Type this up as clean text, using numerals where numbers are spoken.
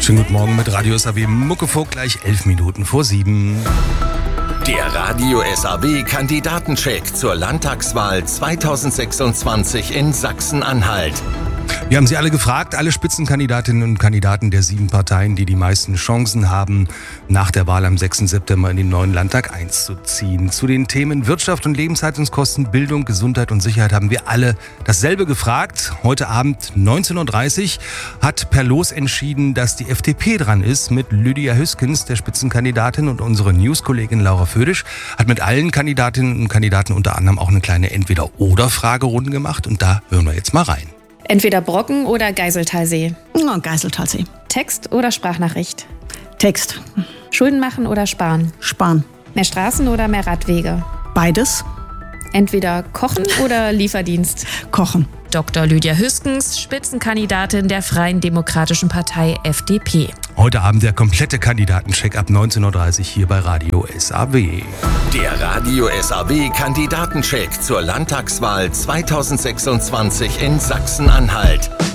Schönen guten Morgen mit Radio SAW Muckefuck, gleich 11 Minuten vor 7. Der Radio SAW Kandidatencheck zur Landtagswahl 2026 in Sachsen-Anhalt. Wir haben Sie alle gefragt, alle Spitzenkandidatinnen und Kandidaten der 7 Parteien, die die meisten Chancen haben, nach der Wahl am 6. September in den neuen Landtag einzuziehen. Zu den Themen Wirtschaft und Lebenshaltungskosten, Bildung, Gesundheit und Sicherheit haben wir alle dasselbe gefragt. Heute Abend 19.30 Uhr hat per Los entschieden, dass die FDP dran ist mit Lydia Hüskens, der Spitzenkandidatin, und unsere Newskollegin Laura Födisch hat mit allen Kandidatinnen und Kandidaten unter anderem auch eine kleine Entweder-oder-Fragerunde gemacht und da hören wir jetzt mal rein. Entweder Brocken oder Geiseltalsee. Oh, Geiseltalsee. Text oder Sprachnachricht. Text. Schulden machen oder sparen. Sparen. Mehr Straßen oder mehr Radwege. Beides. Entweder kochen oder Lieferdienst. Kochen. Dr. Lydia Hüskens, Spitzenkandidatin der Freien Demokratischen Partei FDP. Heute Abend der komplette Kandidatencheck ab 19.30 Uhr hier bei Radio SAW. Der Radio SAW Kandidatencheck zur Landtagswahl 2026 in Sachsen-Anhalt.